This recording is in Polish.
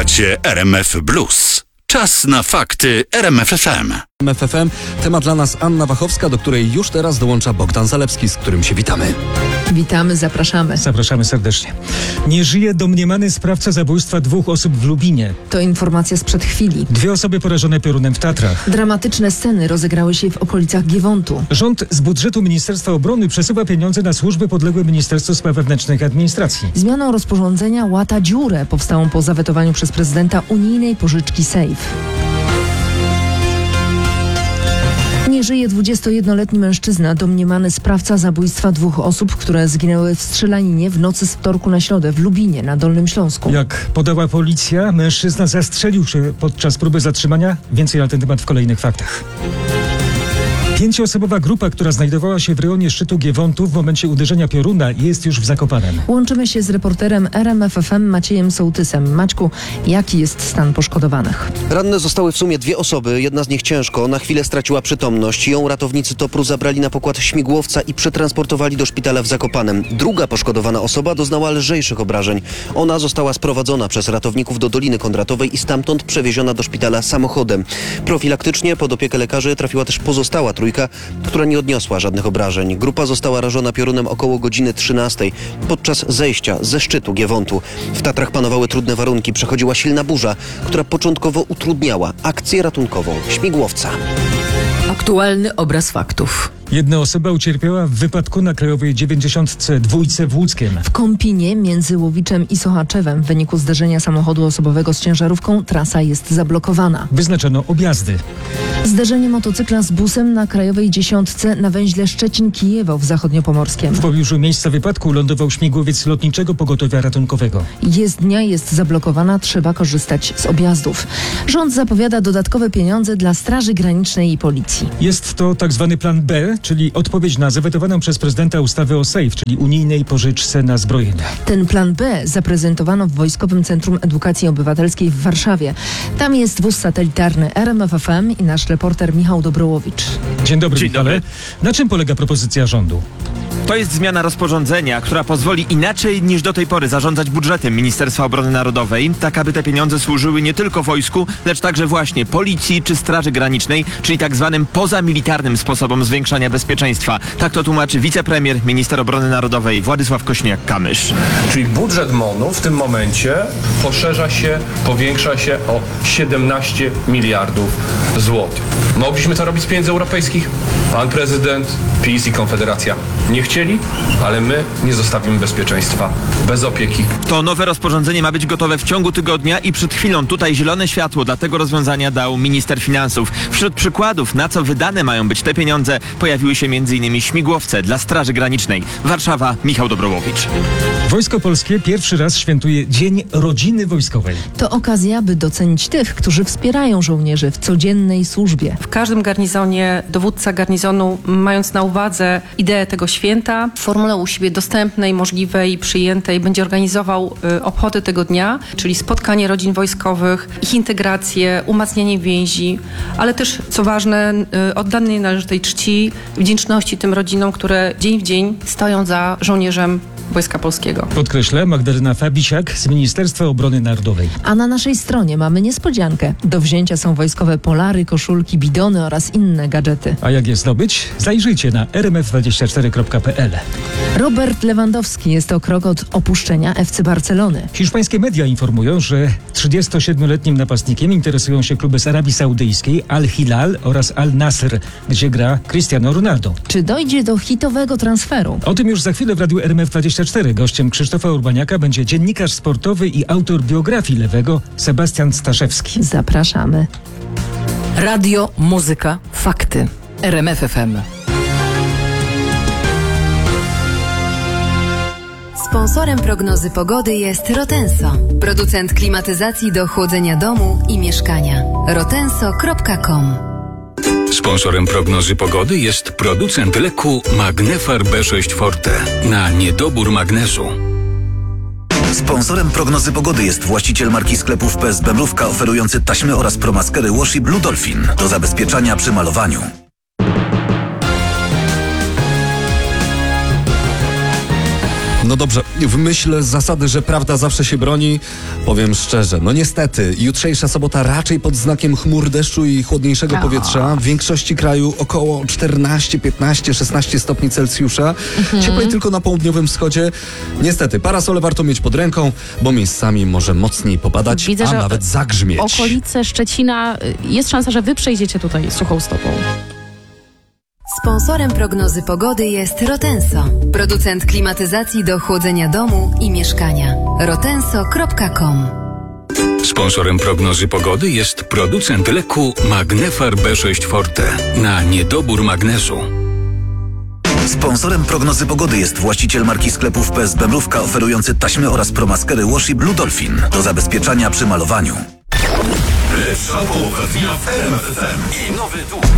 Słuchacie RMF Blues. Czas na fakty RMF FM. RMF FM. Temat dla nas Anna Wachowska, do której już teraz dołącza Bogdan Zalewski, z którym się witamy. Witamy, zapraszamy. Zapraszamy serdecznie. Nie żyje domniemany sprawca zabójstwa 2 osób w Lubinie. To informacja sprzed chwili. 2 osoby porażone piorunem w Tatrach. Dramatyczne sceny rozegrały się w okolicach Giewontu. Rząd z budżetu Ministerstwa Obrony przesuwa pieniądze na służby podległe Ministerstwu Spraw Wewnętrznych i Administracji. Zmianą rozporządzenia łata dziurę powstałą po zawetowaniu przez prezydenta unijnej pożyczki SAFE. Nie żyje 21-letni mężczyzna, domniemany sprawca zabójstwa 2 osób, które zginęły w strzelaninie w nocy z wtorku na środę w Lubinie na Dolnym Śląsku. Jak podała policja, mężczyzna zastrzelił się podczas próby zatrzymania. Więcej na ten temat w kolejnych faktach. 5-osobowa grupa, która znajdowała się w rejonie szczytu Giewontu w momencie uderzenia pioruna, jest już w Zakopanem. Łączymy się z reporterem RMF FM Maciejem Sołtysem. Maćku, jaki jest stan poszkodowanych? Ranne zostały w sumie 2 osoby, jedna z nich ciężko. Na chwilę straciła przytomność. Ją ratownicy TOPR-u zabrali na pokład śmigłowca i przetransportowali do szpitala w Zakopanem. Druga poszkodowana osoba doznała lżejszych obrażeń. Ona została sprowadzona przez ratowników do Doliny Kondratowej i stamtąd przewieziona do szpitala samochodem. Profilaktycznie pod opiekę lekarzy trafiła też pozostała trójka, która nie odniosła żadnych obrażeń. Grupa została rażona piorunem około godziny 13 podczas zejścia ze szczytu Giewontu. W Tatrach panowały trudne warunki, przechodziła silna burza, która początkowo utrudniała akcję ratunkową śmigłowca. Aktualny obraz faktów. 1 osoba ucierpiała w wypadku na Krajowej 92 w Łódzkiem. W Kąpinie między Łowiczem i Sochaczewem w wyniku zderzenia samochodu osobowego z ciężarówką trasa jest zablokowana. Wyznaczono objazdy. Zderzenie motocykla z busem na Krajowej 10 na węźle Szczecin-Kijewo w zachodniopomorskiem. W pobliżu miejsca wypadku lądował śmigłowiec lotniczego pogotowia ratunkowego. Jezdnia jest zablokowana, trzeba korzystać z objazdów. Rząd zapowiada dodatkowe pieniądze dla Straży Granicznej i Policji. Jest to tak zwany plan B, czyli odpowiedź na zawetowaną przez prezydenta ustawę o SAFE, czyli unijnej pożyczce na zbrojenie. Ten plan B zaprezentowano w Wojskowym Centrum Edukacji Obywatelskiej w Warszawie. Tam jest wóz satelitarny RMF FM i nasz reporter Michał Dobrołowicz. Dzień dobry, Dzień Michale. dobry. Na czym polega propozycja rządu? To jest zmiana rozporządzenia, która pozwoli inaczej niż do tej pory zarządzać budżetem Ministerstwa Obrony Narodowej, tak aby te pieniądze służyły nie tylko wojsku, lecz także właśnie policji czy Straży Granicznej, czyli tak zwanym pozamilitarnym sposobom zwiększania bezpieczeństwa. Tak to tłumaczy wicepremier, minister obrony narodowej Władysław Kosiniak-Kamysz. Czyli budżet MON-u w tym momencie poszerza się, powiększa się o 17 miliardów złotych. Mogliśmy to robić z pieniędzy europejskich? Pan prezydent, PiS i Konfederacja nie chcieli, ale my nie zostawimy bezpieczeństwa bez opieki. To nowe rozporządzenie ma być gotowe w ciągu tygodnia i przed chwilą tutaj zielone światło dla tego rozwiązania dał minister finansów. Wśród przykładów, na co wydane mają być te pieniądze, pojawiły się m.in. śmigłowce dla Straży Granicznej. Warszawa, Michał Dobrołowicz. Wojsko Polskie pierwszy raz świętuje Dzień Rodziny Wojskowej. To okazja, by docenić tych, którzy wspierają żołnierzy w codziennej służbie. W każdym garnizonie dowódca garnizonu, mając na uwadze ideę tego święta, w formule u siebie dostępnej, możliwej, przyjętej, będzie organizował obchody tego dnia, czyli spotkanie rodzin wojskowych, ich integrację, umacnianie więzi, ale też, co ważne, oddanie należytej czci, wdzięczności tym rodzinom, które dzień w dzień stoją za żołnierzem Wojska Polskiego. Podkreślę, Magdalena Fabisiak z Ministerstwa Obrony Narodowej. A na naszej stronie mamy niespodziankę. Do wzięcia są wojskowe polary, koszulki, bidony oraz inne gadżety. A jak je zdobyć? Zajrzyjcie na rmf24.pl. Robert Lewandowski jest o krok od opuszczenia FC Barcelony. Hiszpańskie media informują, że 37-letnim napastnikiem interesują się kluby z Arabii Saudyjskiej, Al-Hilal oraz Al-Nasr, gdzie gra Cristiano Ronaldo. Czy dojdzie do hitowego transferu? O tym już za chwilę w radiu RMF24. Gościem Krzysztofa Urbaniaka będzie dziennikarz sportowy i autor biografii Lewego Sebastian Staszewski. Zapraszamy. Radio, muzyka, fakty. RMF FM. Sponsorem prognozy pogody jest Rotenso, producent klimatyzacji do chłodzenia domu i mieszkania. rotenso.com. Sponsorem prognozy pogody jest producent leku Magnefar B6 Forte na niedobór magnezu. Sponsorem prognozy pogody jest właściciel marki sklepów PSB Mrówka oferujący taśmy oraz promaskery Washi Blue Dolphin do zabezpieczania przy malowaniu. No dobrze, w myśl zasady, że prawda zawsze się broni, powiem szczerze, no niestety, jutrzejsza sobota raczej pod znakiem chmur, deszczu i chłodniejszego powietrza. W większości kraju około 14, 15, 16 stopni Celsjusza. Cieplej tylko na południowym wschodzie. Niestety, parasole warto mieć pod ręką, bo miejscami może mocniej popadać, Widzę, a że nawet zagrzmieć. Okolice Szczecina, jest szansa, że wy przejdziecie tutaj suchą stopą. Sponsorem prognozy pogody jest Rotenso, producent klimatyzacji do chłodzenia domu i mieszkania. rotenso.com. Sponsorem prognozy pogody jest producent leku Magnefar B6 Forte na niedobór magnezu. Sponsorem prognozy pogody jest właściciel marki sklepów PS Bebrówka oferujący taśmy oraz promaskery Washi Blue Dolphin do zabezpieczania przy malowaniu. Lepsza połowa dnia w RMF FM i nowy